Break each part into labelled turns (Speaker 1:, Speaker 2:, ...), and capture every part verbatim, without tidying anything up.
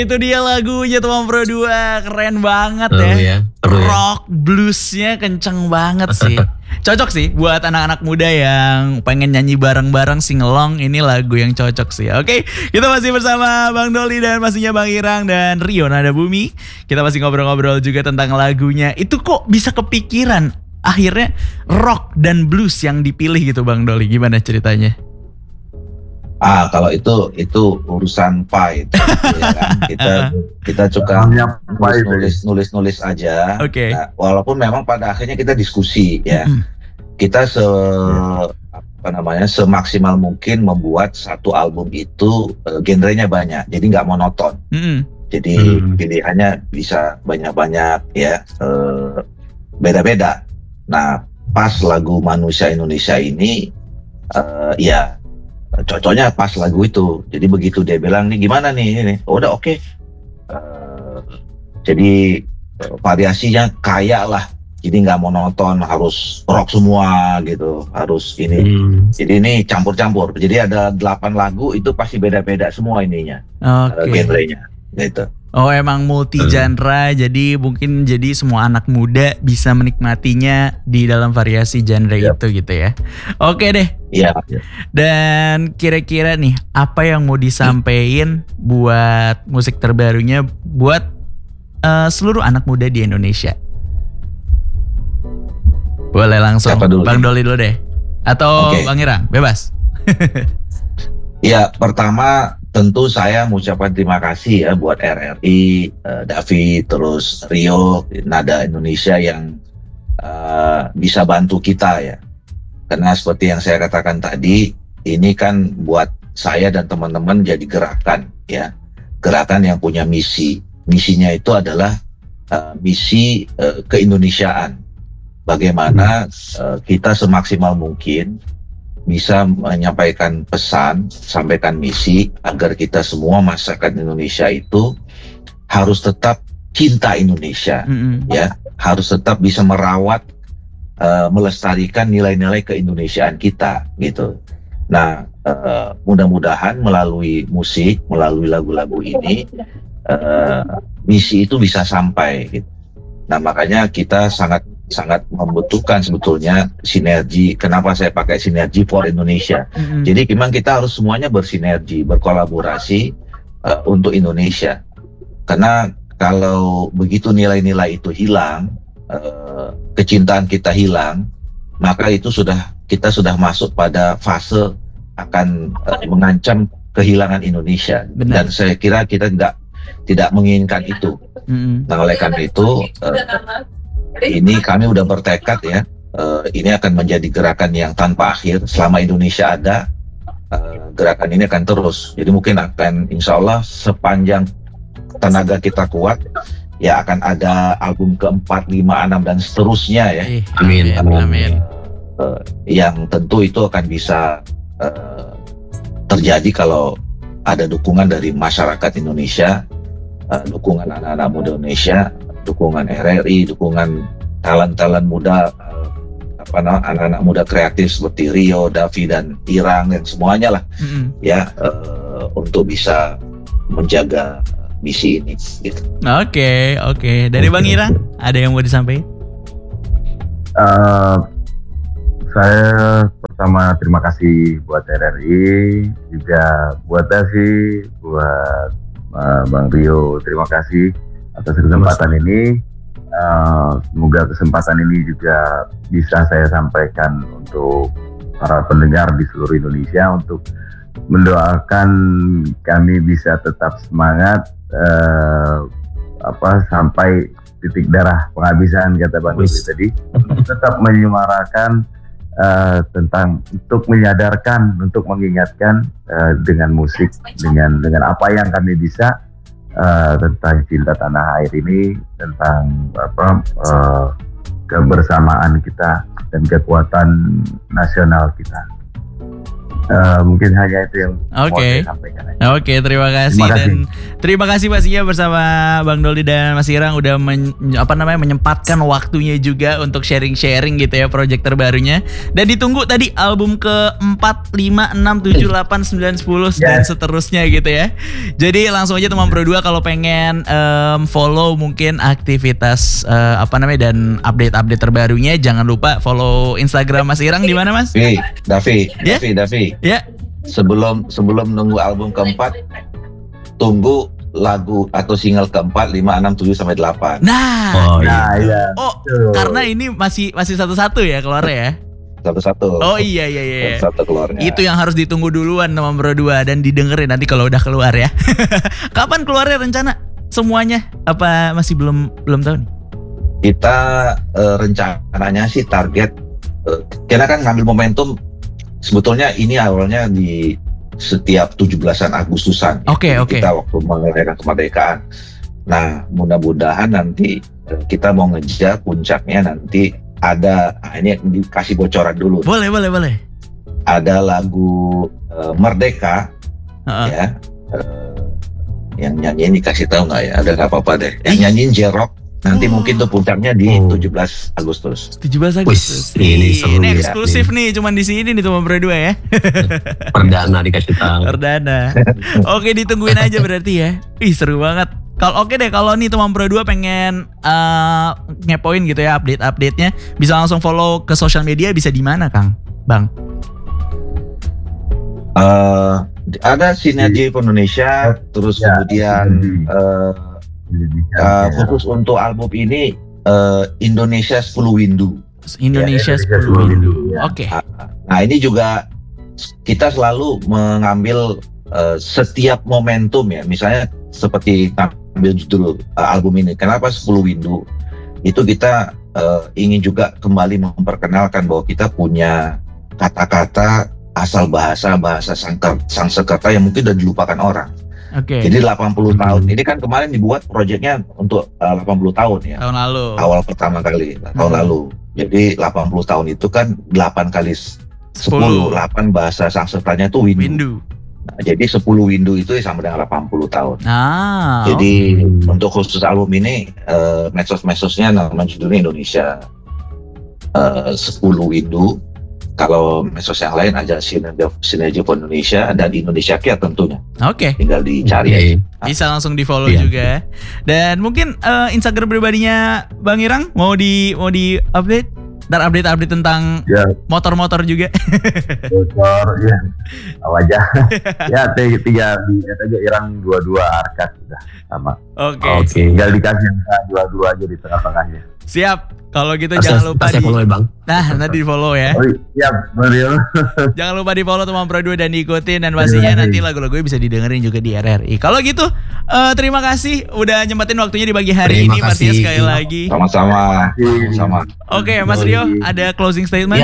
Speaker 1: Itu dia lagunya Teman Pro dua, keren banget
Speaker 2: Seru
Speaker 1: ya.
Speaker 2: ya, seru ya.
Speaker 1: Rock bluesnya kenceng banget sih. Cocok sih buat anak-anak muda yang pengen nyanyi bareng-bareng singelong. Ini lagu yang cocok sih. Oke, kita masih bersama Bang Doli dan pastinya Bang Irang dan Rio Nada Bumi. Kita masih ngobrol-ngobrol juga tentang lagunya. Itu kok bisa kepikiran akhirnya rock dan blues yang dipilih gitu Bang Doli. Gimana ceritanya?
Speaker 3: Ah, kalau itu itu urusan pai, itu, ya kan? Kita kita suka nulis nulis nulis nulis aja.
Speaker 1: Oke. Okay.
Speaker 3: Nah, walaupun memang pada akhirnya kita diskusi ya, mm-hmm. kita se apa namanya semaksimal mungkin membuat satu album itu uh, genrenya banyak, jadi nggak monoton. Mm-hmm. Jadi mm-hmm. pilihannya bisa banyak-banyak ya, uh, beda-beda. Nah, pas lagu Manusia Indonesia ini, uh, ya. cocoknya pas lagu itu. Jadi begitu dia bilang nih gimana nih ini, oh, udah oke. Okay. Uh, jadi uh, variasinya kaya lah. Jadi nggak monoton harus rock semua gitu, harus ini. Hmm. Jadi ini campur-campur. Jadi ada delapan lagu itu pasti beda-beda semua ininya, okay. uh, genrenya gitu.
Speaker 1: Oh emang multi genre, hmm. jadi mungkin jadi semua anak muda bisa menikmatinya di dalam variasi genre yep. itu gitu ya. Oke deh.
Speaker 3: Iya.
Speaker 1: Dan kira-kira nih apa yang mau disampaikan hmm. buat musik terbarunya buat uh, seluruh anak muda di Indonesia? Boleh langsung Bang Doli dulu deh, atau okay. Bang Irang, bebas.
Speaker 3: Ya pertama. Tentu saya mengucapkan terima kasih ya buat R R I, uh, David, terus Rio, Nada Indonesia yang uh, bisa bantu kita ya. Karena seperti yang saya katakan tadi, ini kan buat saya dan teman-teman jadi gerakan ya. Gerakan yang punya misi. Misinya itu adalah uh, misi uh, keindonesiaan. Bagaimana uh, kita semaksimal mungkin bisa menyampaikan pesan, sampaikan misi agar kita semua masyarakat Indonesia itu harus tetap cinta Indonesia, mm-hmm. ya, harus tetap bisa merawat, uh, melestarikan nilai-nilai keindonesiaan kita, gitu. Nah, uh, mudah-mudahan melalui musik, melalui lagu-lagu ini, uh, misi itu bisa sampai. Gitu. Nah, makanya kita sangat sangat membutuhkan sebetulnya sinergi. Kenapa saya pakai sinergi for Indonesia? Mm-hmm. Jadi memang kita harus semuanya bersinergi, berkolaborasi uh, untuk Indonesia. Karena kalau begitu nilai-nilai itu hilang, uh, kecintaan kita hilang, maka itu sudah kita sudah masuk pada fase akan uh, mengancam kehilangan Indonesia. Benar. Dan saya kira kita tidak tidak menginginkan itu. Mm-hmm. Nah, oleh karena itu. Uh, Ini kami udah bertekad ya, uh, ini akan menjadi gerakan yang tanpa akhir. Selama Indonesia ada, uh, gerakan ini akan terus. Jadi mungkin akan insya Allah sepanjang tenaga kita kuat, ya akan ada album keempat, lima, enam dan seterusnya ya.
Speaker 1: Amin, amin, amin.
Speaker 3: Uh, yang tentu itu akan bisa uh, terjadi kalau ada dukungan dari masyarakat Indonesia, uh, dukungan anak-anak muda Indonesia, dukungan R R I, dukungan talent-talent muda, uh, apa namanya anak-anak muda kreatif seperti Rio, Davi dan Irang dan semuanya lah, mm-hmm. ya uh, untuk bisa menjaga misi ini. Gitu.
Speaker 1: Oke, okay, oke. Okay. Dari Bang Irang, ada yang mau disampaikan?
Speaker 4: Uh, saya pertama terima kasih buat R R I, juga buat Davi, buat uh, Bang Rio, terima kasih atas kesempatan ini. Uh, semoga kesempatan ini juga bisa saya sampaikan untuk para pendengar di seluruh Indonesia untuk mendoakan kami bisa tetap semangat uh, apa sampai titik darah penghabisan kata Bang Doli tadi, tetap menyuarakan uh, tentang untuk menyadarkan, untuk mengingatkan uh, dengan musik, dengan dengan apa yang kami bisa. Uh, tentang cinta tanah air ini, tentang apa uh, kebersamaan kita dan kekuatan nasional kita. Uh, mungkin hanya itu yang
Speaker 1: Oke.
Speaker 4: mau saya sampaikan aja.
Speaker 1: Oke, terima kasih,
Speaker 4: Terima kasih.
Speaker 1: dan terima kasih pastinya bersama Bang Doli dan Mas Irang udah men, apa namanya menyempatkan waktunya juga untuk sharing-sharing gitu ya project terbarunya. Dan ditunggu tadi album ke empat, lima, enam, tujuh, delapan, sembilan, sepuluh dan
Speaker 4: Yes.
Speaker 1: seterusnya gitu ya. Jadi langsung aja teman Pro dua kalau pengen em, follow mungkin aktivitas eh, apa namanya dan update-update terbarunya, jangan lupa follow Instagram Mas Irang di mana, Mas?
Speaker 3: Davi, Davi,
Speaker 1: Ya?
Speaker 3: Davi, Davi.
Speaker 1: Ya.
Speaker 3: Sebelum sebelum nunggu album keempat, tunggu lagu atau single keempat, lima, enam, tujuh sampai delapan.
Speaker 1: Nah,
Speaker 2: Oh
Speaker 4: Nah,
Speaker 2: iya.
Speaker 4: iya.
Speaker 1: oh
Speaker 4: Betul.
Speaker 1: karena ini masih masih satu-satu ya keluarnya ya.
Speaker 3: Satu-satu.
Speaker 1: Oh iya iya iya.
Speaker 3: Satu keluarnya.
Speaker 1: Itu yang harus ditunggu duluan teman Pro dua dan didengerin nanti kalau udah keluar ya. Kapan keluarnya rencana semuanya? Apa masih belum belum tahu nih?
Speaker 3: Kita eh, rencananya sih target eh, kita kan ngambil momentum, sebetulnya ini awalnya di setiap tujuh belasan Agustusan.
Speaker 1: Oke,
Speaker 3: Jadi
Speaker 1: oke.
Speaker 3: Kita waktu merayakan kemerdekaan. Nah, mudah-mudahan nanti eh, kita mau ngejar puncaknya nanti ada, nah ini dikasih bocoran dulu.
Speaker 1: Boleh boleh boleh.
Speaker 3: Ada lagu eh, Merdeka
Speaker 1: Heeh.
Speaker 3: ya. Eh, yang nyanyiin dikasih tahu nggak ya? Ada nggak apa-apa deh. Yang
Speaker 1: Ih.
Speaker 3: nyanyiin J-Rock. Nanti
Speaker 1: Oh.
Speaker 3: mungkin tuh puncaknya di
Speaker 2: Oh.
Speaker 3: tujuh belas Agustus.
Speaker 1: tujuh belas Agustus.
Speaker 2: Wih, ini seru
Speaker 1: Ini
Speaker 2: ya,
Speaker 1: eksklusif nih, cuman di sini nih teman Pro dua ya.
Speaker 2: Perdana dikasih tahu.
Speaker 1: Perdana. Oke, ditungguin aja berarti ya. Ih, seru banget. Kalau oke deh, kalau nih teman Pro dua pengen eh, ngepoin gitu ya update-update-nya, bisa langsung follow ke sosial media, bisa di mana, Kang? Bang.
Speaker 3: Eh, ada Sinergi Indonesia, terus
Speaker 4: Ya,
Speaker 3: kemudian
Speaker 4: Sinergi.
Speaker 3: eh,
Speaker 4: Jadi,
Speaker 3: eh,
Speaker 4: ya.
Speaker 3: khusus untuk album ini eh, Indonesia sepuluh Windu.
Speaker 1: Indonesia
Speaker 4: Ya, Indonesia
Speaker 1: sepuluh
Speaker 4: sepuluh
Speaker 1: Windu.
Speaker 4: Windu, ya.
Speaker 1: Oke.
Speaker 3: Nah ini juga kita selalu mengambil eh, setiap momentum ya, misalnya seperti ambil judul eh, album ini. Kenapa sepuluh Windu? Itu kita eh, ingin juga kembali memperkenalkan bahwa kita punya kata-kata asal bahasa bahasa Sangker- Sanskerta yang mungkin udah dilupakan orang.
Speaker 1: Oke.
Speaker 3: Jadi delapan puluh
Speaker 2: Hmm.
Speaker 3: tahun. Ini kan kemarin dibuat proyeknya untuk eh, delapan puluh tahun ya.
Speaker 1: Tahun lalu.
Speaker 3: Awal pertama kali tahun
Speaker 1: Hmm.
Speaker 3: lalu. Jadi delapan puluh tahun itu kan delapan kali sepuluh, delapan bahasa Sanskertanya itu Windu.
Speaker 1: Windu.
Speaker 3: Nah, jadi sepuluh Windu itu sama dengan delapan puluh tahun.
Speaker 1: Ah.
Speaker 3: Jadi
Speaker 2: oke.
Speaker 3: untuk khusus album ini eh, medsos-medsosnya nama judulnya Indonesia eh, sepuluh Windu. Kalau medsos yang lain aja Sinergi, Sinergi for Indonesia dan Indonesia Care tentunya.
Speaker 1: Oke.
Speaker 3: Tinggal dicari
Speaker 2: Oke.
Speaker 3: aja.
Speaker 1: Bisa langsung di follow
Speaker 2: Iya.
Speaker 1: juga. Dan mungkin eh, Instagram pribadinya Bang Irang mau di mau di update dan update-update tentang
Speaker 4: Ya.
Speaker 1: motor-motor juga.
Speaker 4: Bocor, ya. Tahu aja. Ya, t- tiga di aja Irang dua dua Arcade sudah sama.
Speaker 1: Oke.
Speaker 2: Oke.
Speaker 4: Tinggal dikasih angka dua dua aja di tengah-tengahnya.
Speaker 1: Siap. Kalau gitu
Speaker 2: Tas-
Speaker 1: jangan lupa
Speaker 2: tas
Speaker 1: di
Speaker 2: saya follow ya, Bang.
Speaker 1: Nah, nanti di follow ya.
Speaker 4: Oh iya, Mario.
Speaker 1: Jangan lupa di follow teman Pro dua dan diikutin, dan pastinya nanti lagu-lagunya bisa didengerin juga di R R I. Kalau gitu eh, terima kasih udah nyempetin waktunya di pagi hari
Speaker 2: Terima
Speaker 1: ini pastinya
Speaker 2: kasih.
Speaker 1: sekali lagi.
Speaker 3: Sama-sama. Sama.
Speaker 1: Oke, Mas Rio, ada closing statement?
Speaker 2: Iya.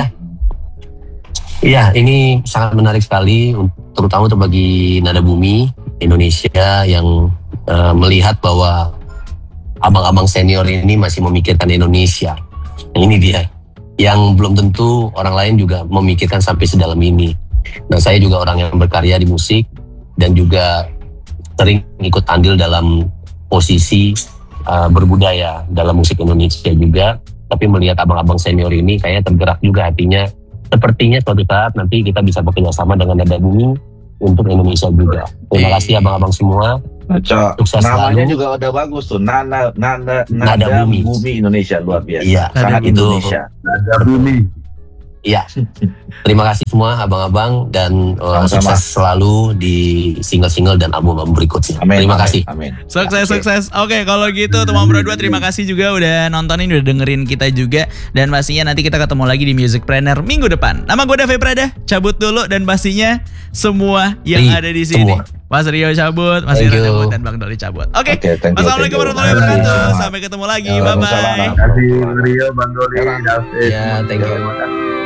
Speaker 2: Iya, ini sangat menarik sekali, terutama untuk bagi Nada Bumi Indonesia yang eh, melihat bahwa abang-abang senior ini masih memikirkan Indonesia. Nah, ini dia, yang belum tentu orang lain juga memikirkan sampai sedalam ini. Nah, saya juga orang yang berkarya di musik dan juga sering ikut andil dalam posisi eh, berbudaya dalam musik Indonesia juga. Tapi melihat abang-abang senior ini kayaknya tergerak juga hatinya. Sepertinya suatu saat nanti kita bisa bekerja sama dengan Nada Bumi untuk Indonesia juga. Terima kasih abang-abang semua.
Speaker 3: Cok,
Speaker 2: Sukses
Speaker 3: namanya
Speaker 2: selalu.
Speaker 3: juga udah bagus tuh. Nana, Nana,
Speaker 2: Nada
Speaker 3: Nada
Speaker 2: Bumi.
Speaker 3: Bumi Indonesia luar biasa.
Speaker 2: Iya,
Speaker 3: Sangat
Speaker 2: itu.
Speaker 3: Indonesia.
Speaker 4: Ada Bumi.
Speaker 2: Iya. Terima kasih semua abang-abang dan uh,
Speaker 3: Sama-sama.
Speaker 2: sukses selalu di single-single dan album-album berikutnya.
Speaker 3: Amin.
Speaker 2: Terima
Speaker 3: amin,
Speaker 2: kasih.
Speaker 3: Amin.
Speaker 1: Sukses,
Speaker 3: Oke.
Speaker 1: sukses. Oke, kalau gitu teman Pro dua terima kasih juga udah nontonin, udah dengerin kita juga. Dan pastinya nanti kita ketemu lagi di Music Planner minggu depan. Nama gue Davi Prada, cabut dulu, dan pastinya semua yang
Speaker 2: Ri,
Speaker 1: ada di sini.
Speaker 2: semua.
Speaker 1: Mas Rio cabut, Mas
Speaker 2: Thank
Speaker 1: Iro
Speaker 2: you.
Speaker 1: cabut, dan Bang Doli cabut. Oke,
Speaker 3: Oke, thank you,
Speaker 1: Wassalamualaikum
Speaker 3: thank you.
Speaker 1: warahmatullahi wabarakatuh.
Speaker 3: Waalaikumsalam.
Speaker 1: Sampai ketemu lagi,
Speaker 3: Waalaikumsalam.
Speaker 1: bye-bye.
Speaker 4: Terima kasih Mario, Bang Doli, David.
Speaker 2: Ya, thank you.
Speaker 4: Terima kasih.